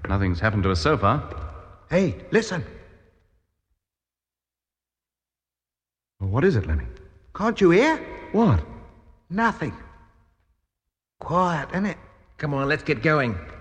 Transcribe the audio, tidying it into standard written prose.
Nothing's happened to us so far. Hey, listen. Well, what is it, Lemmy? Can't you hear? What? Nothing. Quiet, innit? Come on, let's get going.